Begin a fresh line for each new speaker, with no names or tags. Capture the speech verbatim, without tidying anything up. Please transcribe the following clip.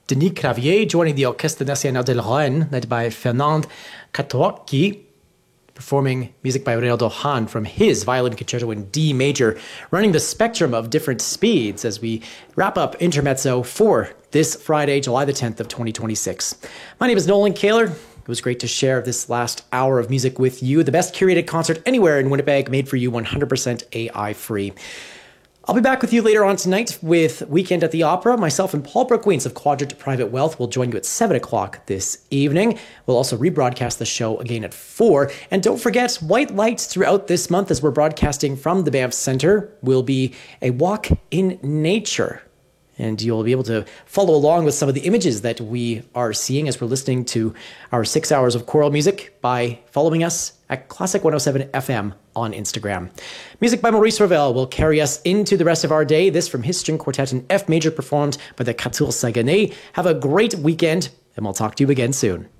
Denis Cravier joining the Orchestre National del Rhône, led by Fernand Katorki, performing music by Renato Hahn from his Violin Concerto in D major, running the spectrum of different speeds as we wrap up Intermezzo for this Friday, July the tenth of twenty twenty-six. My name is Nolan Kaler. It was great to share this last hour of music with you, the best curated concert anywhere in Winnipeg, made for you one hundred percent A I free. I'll be back with you later on tonight with Weekend at the Opera. Myself and Paul Brookweens of Quadrant Private Wealth will join you at seven o'clock this evening. We'll also rebroadcast the show again at four. And don't forget, White Lights throughout this month as we're broadcasting from the Banff Centre will be a walk in nature. And you'll be able to follow along with some of the images that we are seeing as we're listening to our six hours of choral music by following us at Classic one oh seven F M on Instagram. Music by Maurice Ravel will carry us into the rest of our day. This from his string quartet in F major, performed by the Quatuor Saguenay. Have a great weekend, and we'll talk to you again soon.